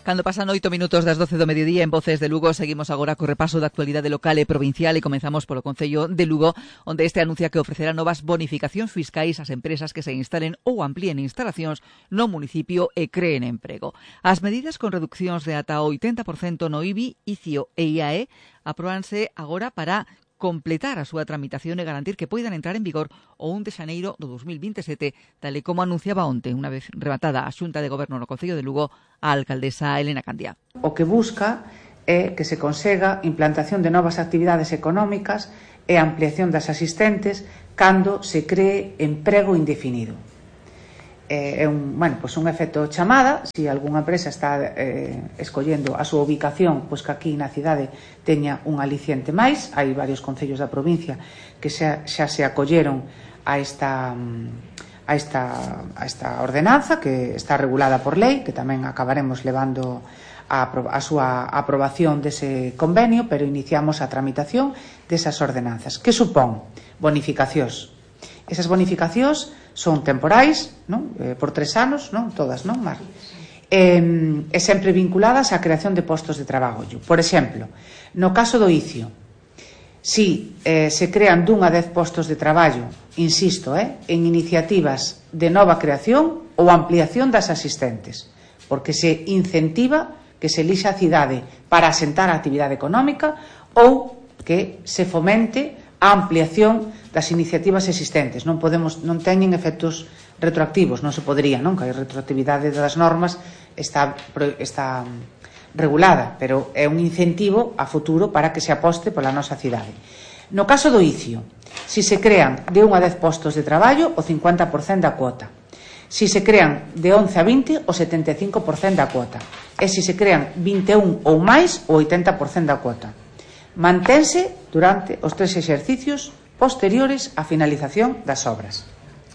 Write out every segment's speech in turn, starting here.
Cando pasan 8 minutos das 12 do mediodía en Voces de Lugo, seguimos agora co repaso da actualidade local e provincial e comenzamos polo Concello de Lugo, onde este anuncia que ofrecerá novas bonificacións fiscais ás empresas que se instalen ou amplíen instalacións no municipio e creen emprego. As medidas con reduccións de ata 80% no IBI, ICIO e IAE apróbanse agora para completar a súa tramitación e garantir que poidan entrar en vigor o 1 de xaneiro do 2027, tal e como anunciaba onte, unha vez rematada a Xunta de Goberno no Concello de Lugo, a alcaldesa Elena Candía. O que busca é que se consega implantación de novas actividades económicas e ampliación das asistentes cando se cree emprego indefinido. É un efecto chamada. Se algunha empresa está escollendo a súa ubicación, pois que aquí na cidade teña un aliciente máis. Hai varios concellos da provincia que xa se acolleron a esta ordenanza que está regulada por lei, que tamén acabaremos levando a súa aprobación dese convenio, pero iniciamos a tramitación desas ordenanzas. Que supón? Bonificacións. Esas bonificacións son temporais, non? Por 3 anos, non? Todas, non, Mar? E sempre vinculadas á creación de postos de traballo. Por exemplo, no caso do ICIO, si se crean dun a 10 postos de traballo, insisto, en iniciativas de nova creación ou ampliación das asistentes, porque se incentiva que se elixa a cidade para asentar a actividade económica ou que se fomente a ampliación das iniciativas existentes. Non teñen efectos retroactivos, non se podería, non? Que a retroactividade das normas está regulada, pero é un incentivo a futuro para que se aposte pola nosa cidade. No caso do ICIO, si se crean de 1 a 10 postos de traballo, o 50% da cuota. Si se crean de 11 a 20, o 75% da cuota. E si se crean 21 ou máis, o 80% da cuota. Mantense durante os 3 exercicios posteriores á finalización das obras.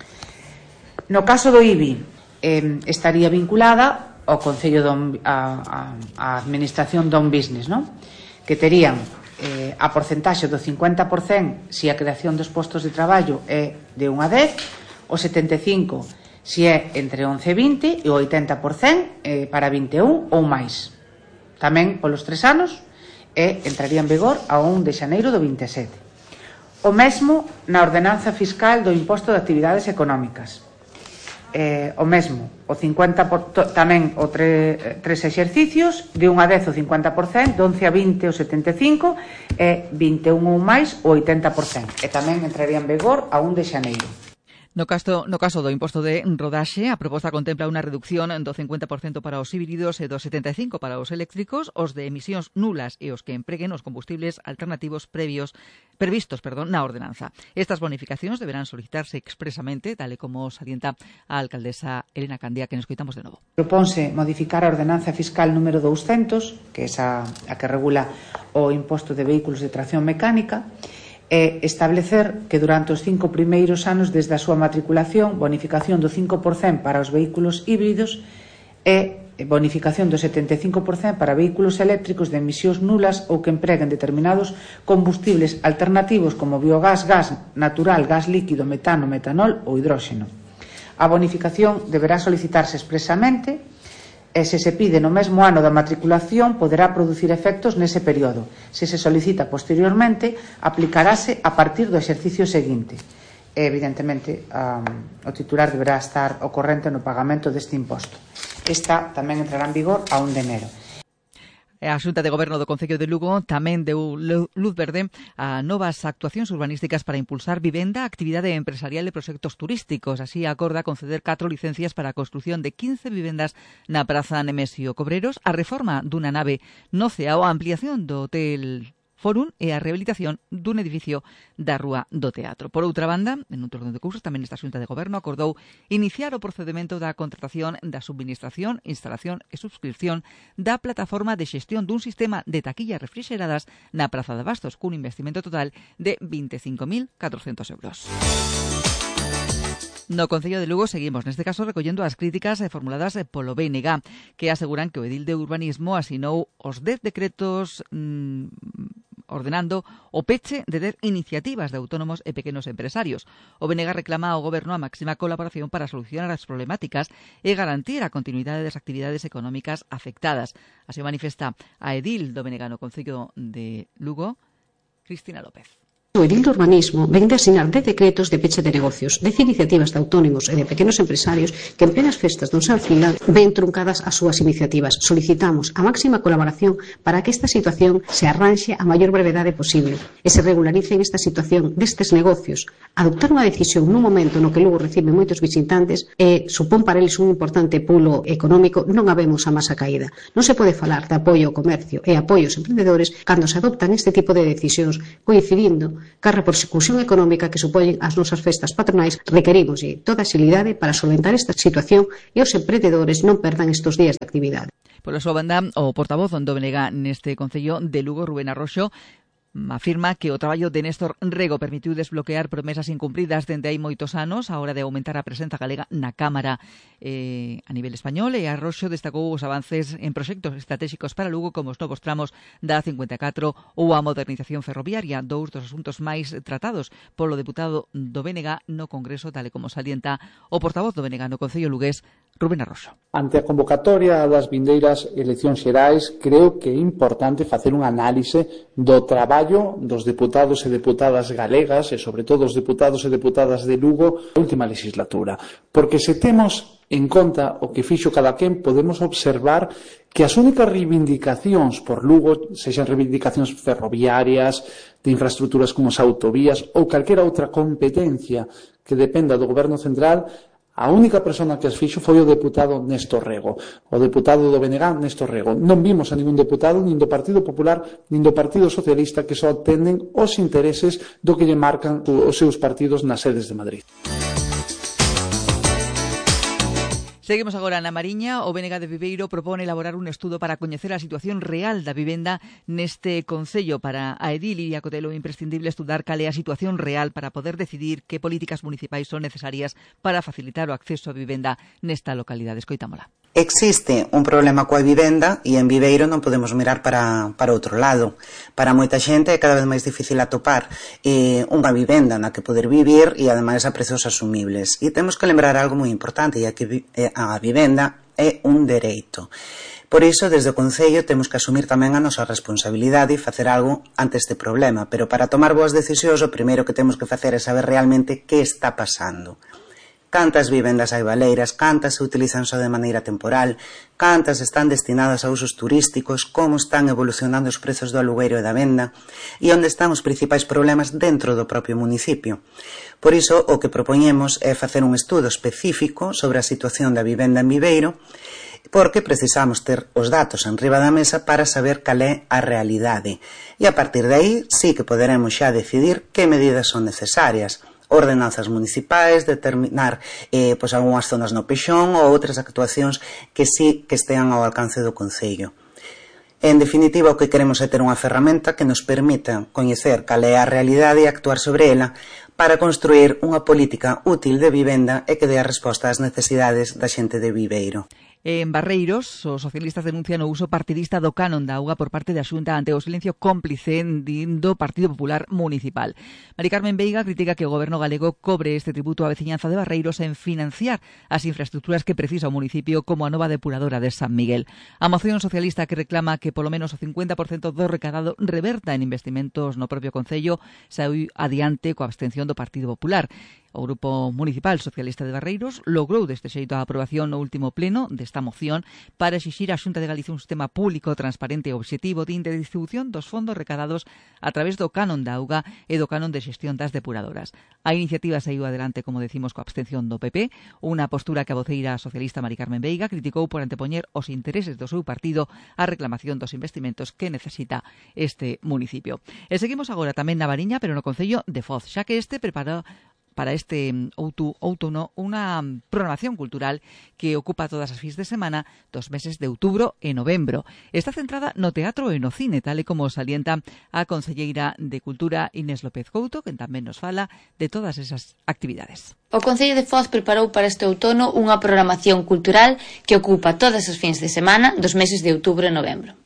No caso do IBI, estaría vinculada ao Concello á Administración Don Business, non? Que terían a porcentaxe do 50% se a creación dos postos de traballo é de 1 a 10, o 75% se é entre 11 e 20 e o 80% para 21 ou máis. Tamén polos 3 anos entraría en vigor a 1 de xaneiro do 27. O mesmo na ordenanza fiscal do imposto de actividades económicas. O mesmo, o 50%, tamén o 3 exercicios, de 1 a 10 o 50%, de 11 a 20 o 75%, e 21 ou máis o 80%. E tamén entraría en vigor a 1 de xaneiro. No caso do imposto de rodaxe, a proposta contempla unha reducción do 50% para os híbridos e do 75% para os eléctricos, os de emisións nulas e os que empreguen os combustibles alternativos previstos na ordenanza. Estas bonificacións deberán solicitarse expresamente, tal e como salienta a alcaldesa Elena Candía, que nos coitamos de novo. Proponse modificar a ordenanza fiscal número 200, que é a que regula o imposto de vehículos de tracción mecánica, e establecer que durante os 5 primeiros anos desde a súa matriculación, bonificación do 5% para os vehículos híbridos e bonificación do 75% para vehículos eléctricos de emisións nulas ou que empreguen determinados combustibles alternativos como biogás, gas natural, gas líquido, metano, metanol ou hidróxeno. A bonificación deberá solicitarse expresamente e se se pide no mesmo ano da matriculación poderá producir efectos nese período. Se se solicita posteriormente, aplicarase a partir do exercicio seguinte. E, evidentemente, o titular deberá estar ao corrente no pagamento deste imposto. Esta tamén entrará en vigor a 1 de enero. A Xunta de Goberno do Concello de Lugo tamén deu luz verde a novas actuacións urbanísticas para impulsar vivenda, actividade empresarial e proxectos turísticos. Así acorda conceder 4 licencias para a construción de 15 vivendas na Praza Nemesio Cobreros, a reforma dunha nave no CEAO, a ampliación do Hotel Fórum e a rehabilitación dun edificio da Rúa do Teatro. Por outra banda, en outro orden de cursos, tamén esta Xunta de Goberno acordou iniciar o procedimento da contratación da subministración, instalación e subscripción da plataforma de xestión dun sistema de taquillas refrixeradas na Praza de Bastos, cun investimento total de 25.400 euros. No Concello de Lugo seguimos, neste caso, recollendo as críticas formuladas polo BNG, que aseguran que o edil de urbanismo asinou os 10 decretos ordenando o peche de 10 iniciativas de autónomos e pequenos empresarios. O BNG reclama ao Goberno a máxima colaboración para solucionar as problemáticas e garantir a continuidade das actividades económicas afectadas. Así manifesta a edil do BNG no Concello de Lugo, Cristina López. O edil do urbanismo vén de asinar 10 decretos de peche de negocios, 10 iniciativas de autónomos e de pequenos empresarios que en plenas festas dun San Fila ven truncadas as súas iniciativas. Solicitamos a máxima colaboración para que esta situación se arranxe a maior brevedade posible e se regularice esta situación destes negocios. Adoptar unha decisión nun momento no que Lugo recibe moitos visitantes e supón para eles un importante pulo económico, non habemos a masa caída. Non se pode falar de apoio ao comercio e apoio aos emprendedores cando se adoptan este tipo de decisións coincidindo que a repercusión económica que supoñen as nosas festas patronais. Requerimos toda a axilidade para solventar esta situación e os emprendedores non perdan estes días de actividade. Pola súa banda, o portavoz do BNG neste Concello de Lugo, Rubén Arroxo, afirma que o traballo de Néstor Rego permitiu desbloquear promesas incumpridas dende hai moitos anos a hora de aumentar a presenza galega na Cámara a nivel español, e Arroxo destacou os avances en proxectos estratégicos para Lugo como os novos tramos da A54 ou a modernización ferroviaria, dous dos asuntos máis tratados polo deputado do BNG no Congreso, tal e como salienta o portavoz do BNG no Concello lugués, Rubén Arroxo. Ante a convocatoria das vindeiras eleccións xerais, creo que é importante facer un análise do traballo dos deputados e deputadas galegas e, sobre todo, os deputados e deputadas de Lugo na última legislatura. Porque se temos en conta o que fixo cada quen, podemos observar que as únicas reivindicacións por Lugo, sexan reivindicacións ferroviarias, de infraestructuras como as autovías ou calquera outra competencia que dependa do Goberno Central, a única persona que as fixo foi o deputado Néstor Rego, o deputado do BNG Néstor Rego. Non vimos a ningún deputado, nin do Partido Popular, nin do Partido Socialista, que só atenden os intereses do que lle marcan os seus partidos nas sedes de Madrid. Seguimos agora na Mariña. O BNG de Viveiro propone elaborar un estudo para coñecer a situación real da vivenda neste concello. Para a edil Iria Cotelo é imprescindible estudar cal é a situación real para poder decidir que políticas municipais son necesarias para facilitar o acceso a vivenda nesta localidade. Escoitámola. Existe un problema coa vivenda e en Viveiro non podemos mirar para outro lado. Para moita xente é cada vez máis difícil atopar unha vivenda na que poder vivir e ademais a prezos asumibles. E temos que lembrar algo moi importante, e é que a vivenda é un dereito. Por iso, desde o Concello temos que asumir tamén a nosa responsabilidade e facer algo ante este problema. Pero para tomar boas decisións, o primeiro que temos que facer é saber realmente que está pasando. Cantas vivendas hai baleiras, cantas se utilizan só de maneira temporal, cantas están destinadas a usos turísticos, como están evolucionando os prezos do alugueiro e da venda, e onde están os principais problemas dentro do propio municipio. Por iso, o que propoñemos é facer un estudo específico sobre a situación da vivenda en Viveiro, porque precisamos ter os datos enriba da mesa para saber cal é a realidade. E a partir de aí, sí que poderemos xa decidir que medidas son necesarias. Ordenanzas municipais, determinar algunhas zonas no pexón ou outras actuacións que sí que estean ao alcance do Concello. En definitiva, o que queremos é ter unha ferramenta que nos permita coñecer cal é a realidade e actuar sobre ela para construir unha política útil de vivenda e que dé a resposta ás necesidades da xente de Viveiro. En Barreiros, os socialistas denuncian o uso partidista do canon da auga por parte da Xunta ante o silencio cómplice do Partido Popular Municipal. Mari Carmen Veiga critica que o goberno galego cobre este tributo á veciñanza de Barreiros en financiar as infraestructuras que precisa o municipio, como a nova depuradora de San Miguel. A moción socialista que reclama que polo menos o 50% do recadado reverta en investimentos no propio Concello saíu adiante coa abstención do Partido Popular. O Grupo Municipal Socialista de Barreiros logrou deste xeito a aprobación no último pleno desta moción para exixir á Xunta de Galicia un sistema público, transparente e obxectivo de interdistribución dos fondos recadados a través do canon da auga e do canon de xestión das depuradoras. A iniciativa saiu adelante, como decimos, coa abstención do PP, unha postura que a voceira socialista Mari Carmen Veiga criticou por antepoñer os intereses do seu partido á reclamación dos investimentos que necesita este municipio. E seguimos agora tamén na Mariña, pero no Concello de Foz, xa que este prepara para este outono unha programación cultural que ocupa todas as fins de semana dos meses de outubro e novembro. Está centrada no teatro e no cine, tal e como salienta a concelleira de Cultura Inés López Couto, que tamén nos fala de todas esas actividades. O Concello de Foz preparou para este outono unha programación cultural que ocupa todas as fins de semana dos meses de outubro e novembro.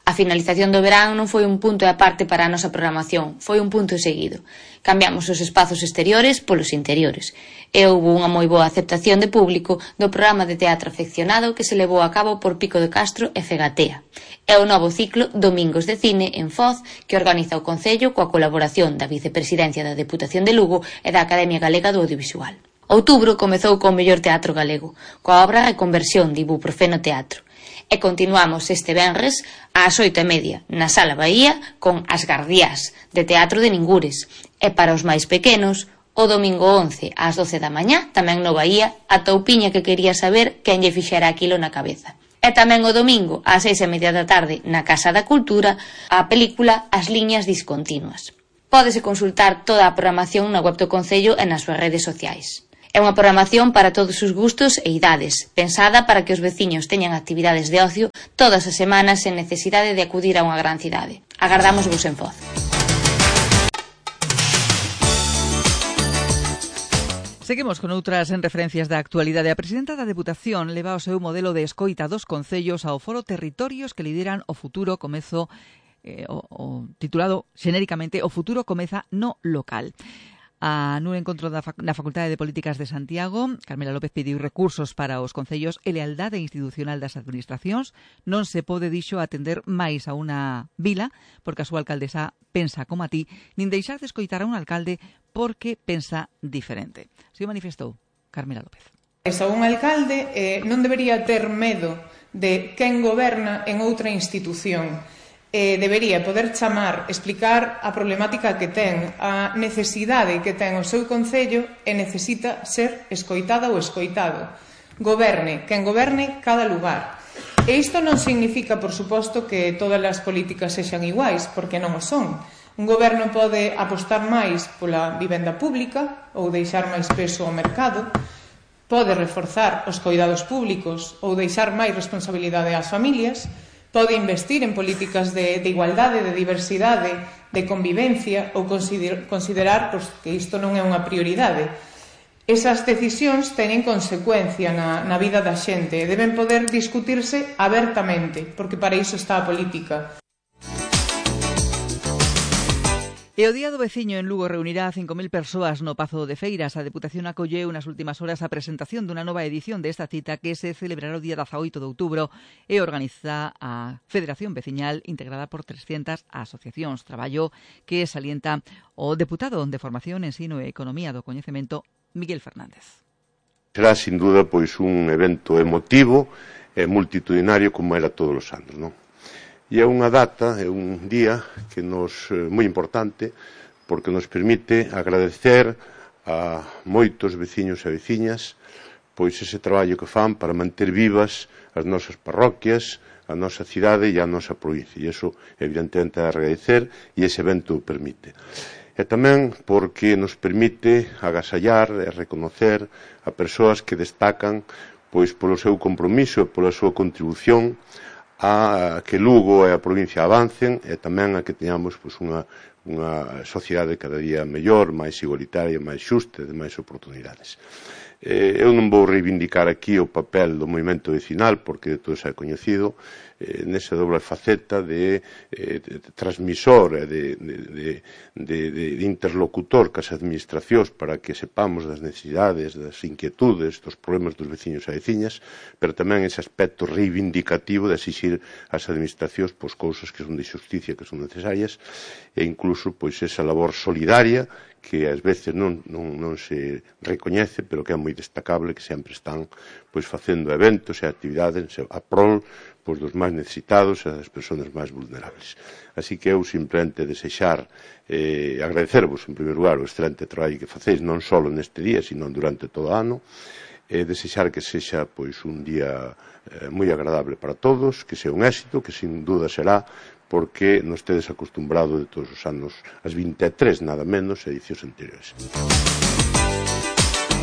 A finalización do verán non foi un punto de aparte para a nosa programación, foi un punto seguido. Cambiamos os espazos exteriores polos interiores e houve unha moi boa aceptación de público do programa de teatro afeccionado que se levou a cabo por Pico de Castro e Fegatea. É o novo ciclo Domingos de Cine en Foz que organiza o Concello coa colaboración da Vicepresidencia da Deputación de Lugo e da Academia Galega do Audiovisual. Outubro comezou co mellor teatro galego, coa obra Reconversión de Ibuprofeno Teatro. E continuamos este venres ás 8:30 na Sala Bahía con As Gardiás, de Teatro de Ningures. E para os máis pequenos, o domingo 11 ás 12 da mañá, tamén no Bahía, a toupiña que quería saber quen lle fixera aquilo na cabeza. E tamén o domingo ás 6:30 da tarde na Casa da Cultura, a película As liñas discontinuas. Pódese consultar toda a programación na web do Concello e nas súas redes sociais. É unha programación para todos os gustos e idades, pensada para que os veciños teñan actividades de ocio todas as semanas sen necesidade de acudir a unha gran cidade. Agardamos vos en Foz. Seguimos con outras referencias da actualidade. A presidenta da Deputación leva o seu modelo de escoita dos concellos ao foro Territorios que lideran o futuro comezo, titulado xenéricamente O futuro comeza no local. Nun encontro na Facultade de Políticas de Santiago, Carmela López pediu recursos para os concellos e lealdade institucional das administracións. Non se pode, dixo, atender máis a unha vila porque a súa alcaldesa pensa como a ti, nin deixar de escoitar a un alcalde porque pensa diferente. Así o manifestou Carmela López. A un alcalde non debería ter medo de quen goberna en outra institución. Debería poder chamar, explicar a problemática que ten, a necesidade que ten o seu concello e necesita ser escoitada ou escoitado. Goberne, quen goberne cada lugar. E isto non significa, por suposto, que todas as políticas sexan iguais, porque non o son. Un goberno pode apostar máis pola vivenda pública ou deixar máis peso ao mercado, pode reforzar os coidados públicos ou deixar máis responsabilidade ás familias, pode investir en políticas de igualdade, de diversidade, de convivencia ou considerar que isto non é unha prioridade. Esas decisións teñen consecuencia na vida da xente e deben poder discutirse abertamente, porque para iso está a política. E o Día do Veciño en Lugo reunirá a 5.000 persoas no Pazo de Feiras. A Deputación acolleu nas últimas horas a presentación dunha nova edición desta cita que se celebrará o día 18 de outubro e organiza a Federación Veciñal integrada por 300 asociacións. Traballo que salienta o deputado de Formación, Ensino e Economía do Coñecemento, Miguel Fernández. Será, sin duda, pois un evento emotivo e multitudinario como era todos os anos, non? E é unha data, é un día que nos moi importante porque nos permite agradecer a moitos veciños e veciñas pois ese traballo que fan para manter vivas as nosas parroquias, a nosa cidade e a nosa provincia. E iso, evidentemente, é agradecer e ese evento o permite. E tamén porque nos permite agasallar e reconocer a persoas que destacan pois polo seu compromiso e pola súa contribución a que Lugo e a provincia avancen e tamén a que teñamos pois, unha sociedade cada día mellor, máis igualitaria, máis xusta e de máis oportunidades. Eu non vou reivindicar aquí o papel do movimento vecinal porque de todo xa é coñecido nesa doble faceta de transmisor e de interlocutor cas administracións para que sepamos das necesidades, das inquietudes, dos problemas dos veciños e veciñas, pero tamén ese aspecto reivindicativo de exixir ás administracións pois, cousas que son de xusticia, que son necesarias e incluso pois, esa labor solidaria que ás veces non se recoñece, pero que é moi destacable, que sempre están pois, facendo eventos e actividades a prol pois, dos máis necesitados e das persoas máis vulnerables. Así que eu simplemente desexar agradecervos, en primeiro lugar, o excelente traballo que facéis, non só neste día, sino durante todo o ano, e desexar que sexa pois, un día moi agradable para todos, que sea un éxito, que sin duda será, porque nos tedes acostumbrado de todos os anos as 23, nada menos, edicións anteriores.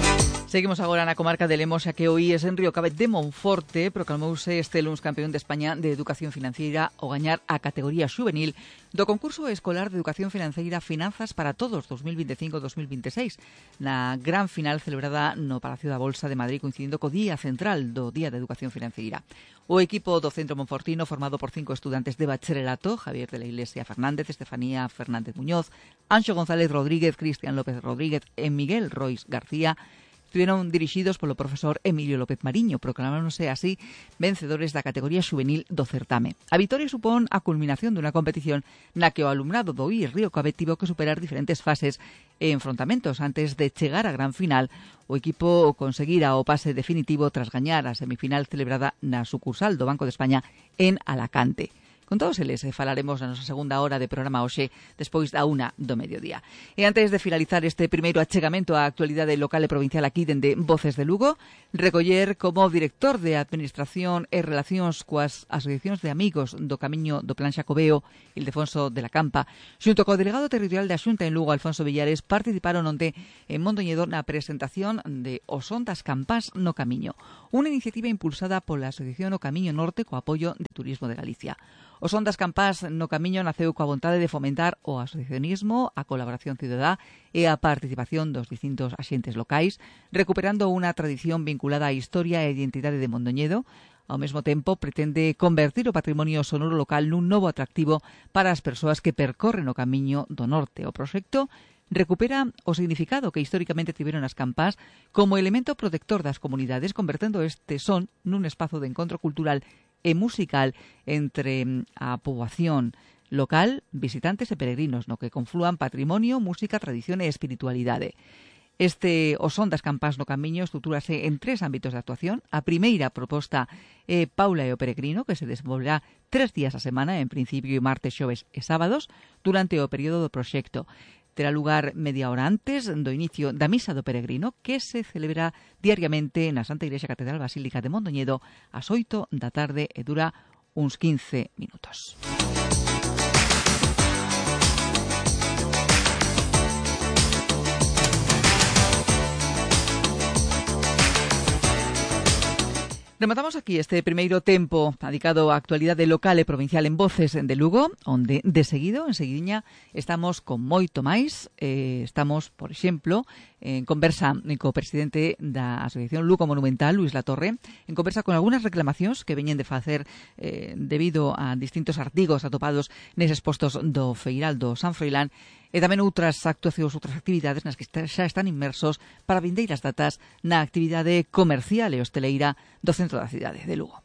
Seguimos agora na comarca de Lemos, xa que hoy es en Río Cabe de Monforte proclamouse este luns campeón de España de Educación Financiera ao gañar a categoría xuvenil do concurso escolar de Educación Financiera Finanzas para Todos 2025-2026 na gran final celebrada no Palacio da Bolsa de Madrid coincidindo co Día Central do Día de Educación Financiera. O equipo do Centro Monfortino, formado por 5 estudantes de bacharelato, Javier de la Iglesia Fernández, Estefanía Fernández Muñoz, Anxo González Rodríguez, Cristian López Rodríguez e Miguel Rois García, estuvieron dirixidos polo profesor Emilio López Mariño, proclamáronse así vencedores da categoría xuvenil do certame. A vitoria supón a culminación dunha competición na que o alumnado do IES Río Cabe tivo que superar diferentes fases e enfrontamentos antes de chegar á gran final. O equipo conseguira o pase definitivo tras gañar a semifinal celebrada na sucursal do Banco de España en Alacante. Con todos eles falaremos na nosa segunda hora de programa hoxe, despois da 1 do mediodía. E antes de finalizar este primeiro achegamento á actualidade local e provincial aquí dende Voces de Lugo, recoller como director de Administración e Relacións coas asociacións de amigos do Camiño do Plan Xacobeo, Ildefonso de la Campa, xunto co delegado territorial da Xunta en Lugo, Alfonso Villares, participaron onte en Mondoñedo na presentación de O Son das Campás no Camiño, unha iniciativa impulsada pola Asociación O Camiño Norte co apoio de Turismo de Galicia. O Son das Campás no Camiño naceu coa vontade de fomentar o asociacionismo, a colaboración cidadá e a participación dos distintos axentes locais, recuperando unha tradición vinculada á historia e identidade de Mondoñedo. Ao mesmo tempo, pretende convertir o patrimonio sonoro local nun novo atractivo para as persoas que percorren o Camiño do Norte. O proxecto recupera o significado que históricamente tiveron as campás como elemento protector das comunidades, convertendo este son nun espazo de encontro cultural e musical entre a poboación local, visitantes e peregrinos, no que conflúan patrimonio, música, tradición e espiritualidade. Este O Son das Campás no Camiño estruturase en 3 ámbitos de actuación. A primeira proposta é Paula e o Peregrino, que se desenvolverá 3 días a semana, en principio martes, xoves e sábados, durante o período do proxecto. Terá lugar media hora antes do inicio da Misa do Peregrino, que se celebra diariamente na Santa Igrexa Catedral Basílica de Mondoñedo ás 8 da tarde e dura uns 15 minutos. Rematamos aquí este primeiro tempo dedicado á actualidade local e provincial en Voces de Lugo, onde de seguido, en seguidiña, estamos con moito máis. Estamos, por exemplo, en conversa co presidente da Asociación Lugo Monumental, Luis Latorre, en conversa con algunhas reclamacións que veñen de facer debido a distintos artigos atopados neses postos do Feiral do San Froilán, e tamén outras actuacións, outras actividades nas que xa están inmersos para vindeiras datas na actividade comercial e hosteleira do centro da cidade de Lugo.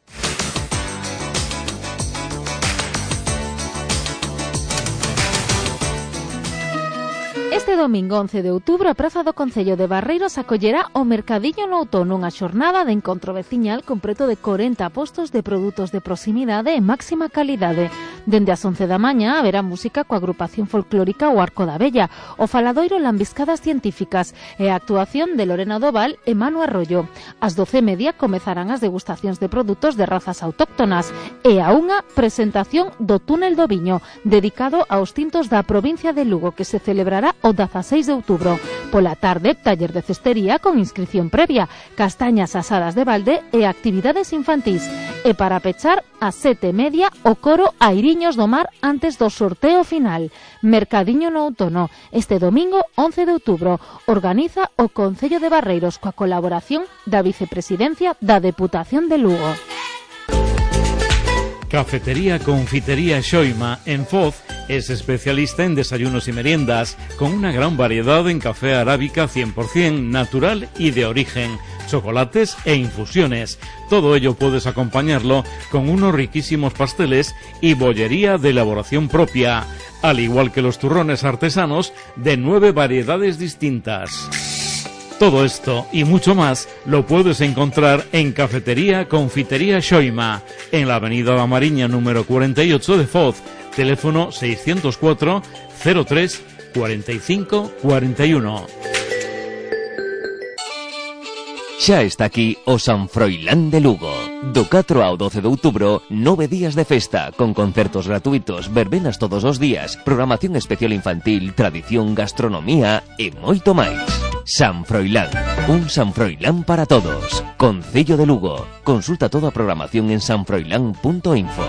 Este domingo 11 de outubro a Praza do Concello de Barreiros acollerá o Mercadiño no Outono, unha xornada de encontro veciñal con preto de 40 postos de produtos de proximidade e máxima calidade. Dende as 11 da mañá haberá música coa agrupación folclórica O Arco da Bella, o faladoiro Lambiscadas Científicas e a actuación de Lorena Doval e Manu Arroyo. Ás 12:30 comezarán as degustacións de produtos de razas autóctonas e a unha presentación do Túnel do Viño, dedicado aos tintos da provincia de Lugo, que se celebrará o 16 de outubro. Pola tarde, taller de cestería con inscripción previa, castañas asadas de balde e actividades infantís. E para pechar, ás 7:30, o coro Airiños do Mar antes do sorteo final. Mercadiño no Outono, este domingo 11 de outubro. Organiza o Concello de Barreiros coa colaboración da Vicepresidencia da Deputación de Lugo. Cafetería Confitería Xoima en Foz es especialista en desayunos y meriendas, con una gran variedad en café arábica 100% natural y de origen, chocolates e infusiones. Todo ello puedes acompañarlo con unos riquísimos pasteles y bollería de elaboración propia, al igual que los turrones artesanos de 9 variedades distintas. Todo esto y mucho más lo puedes encontrar en Cafetería Confitería Xoima, en la avenida da Mariña número 48 de Foz, teléfono 604 03 45 41. Xa está aquí o San Froilán de Lugo. Do 4 ao 12 de outubro, 9 días de festa, con concertos gratuitos, verbenas todos os días, programación especial infantil, tradición, gastronomía e moito máis. San Froilán, un San Froilán para todos. Concello de Lugo. Consulta toda programación en sanfroilán.info.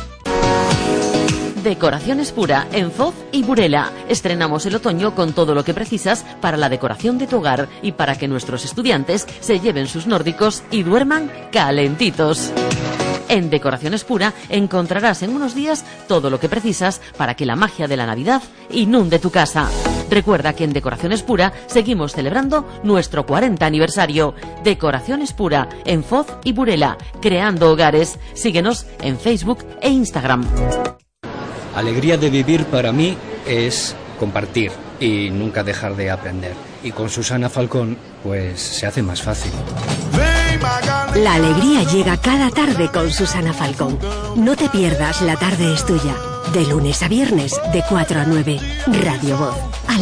Decoraciones Pura en Foz y Burela. Estrenamos el otoño con todo lo que precisas para la decoración de tu hogar y para que nuestros estudiantes se lleven sus nórdicos y duerman calentitos. En Decoraciones Pura encontrarás en unos días todo lo que precisas para que la magia de la Navidad inunde tu casa. Recuerda que en Decoraciones Pura seguimos celebrando nuestro 40 aniversario. Decoraciones Pura en Foz y Burela, creando hogares. Síguenos en Facebook e Instagram. Alegría de vivir para mí es compartir y nunca dejar de aprender. Y con Susana Falcón, pues se hace más fácil. La alegría llega cada tarde con Susana Falcón. No te pierdas La Tarde es Tuya. De lunes a viernes, de 4 a 9. Radio Voz.